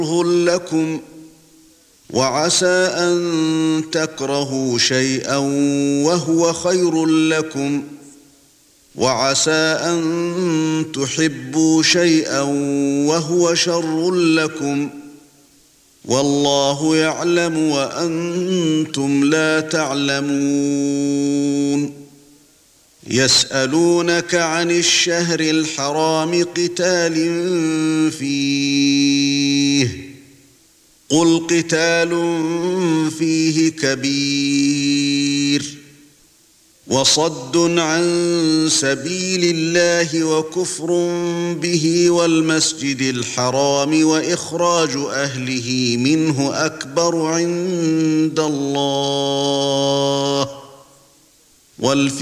لكم وعسى أن تكرهوا شيئا وهو خير لكم وعسى أن تحبوا شيئا وهو شر لكم والله يعلم وأنتم لا تعلمون يسألونك عن الشهر الحرام قتال فيه قل قتال فيه كبير وصد عن سبيل الله وكفر به والمسجد الحرام وإخراج أهله منه أكبر عند الله